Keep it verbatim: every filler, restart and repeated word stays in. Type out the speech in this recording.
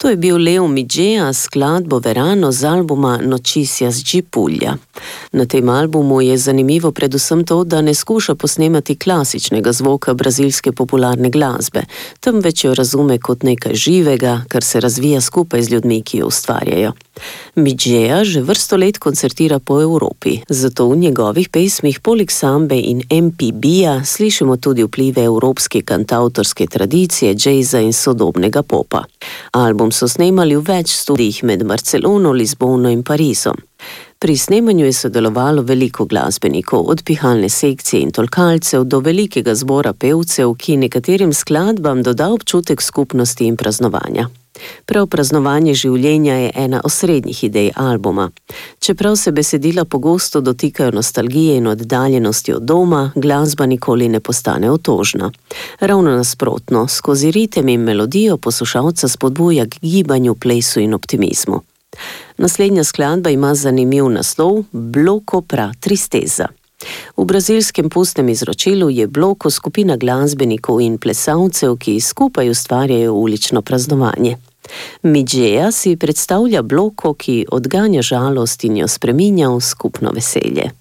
To je bil Leo Midgeja s skladbo Verano z albuma Noticias de Puglia. Na tem albumu je zanimivo predvsem to, da ne skuša posnemati klasičnega zvoka brazilske popularne glasbe, temveč jo razume kot nekaj živega, kar se razvija skupaj z ljudmi, ki jo ustvarjajo. Midgeja že vrsto let koncertira po Evropi, zato v njegovih pesmih poleg sambe in em pe be-ja slišimo tudi vplive evropske kantavtorske tradicije, džeza in sodobnega popa. Album so snemali v več studijih med Barcelono, Lizbono in Parizom. Pri snemanju je sodelovalo veliko glasbenikov, od pihalne sekcije in tolkalcev do velikega zbora pevcev, ki nekaterim skladbam doda občutek skupnosti in praznovanja. Prav praznovanje življenja je ena osrednjih idej albuma. Čeprav se besedila pogosto dotikajo nostalgije in oddaljenosti od doma, glasba nikoli ne postane otožna. Ravno nasprotno, skozi ritem in melodijo poslušalca spodbuja k gibanju, plesu in optimizmu. Naslednja skladba ima zanimiv naslov Bloco pra tristeza. V brazilskem pustnem izročilu je Bloco skupina glasbenikov in plesalcev, ki skupaj ustvarjajo ulično praznovanje. Midgeja si predstavlja Bloco, ki odganja žalost in jo spreminja v skupno veselje.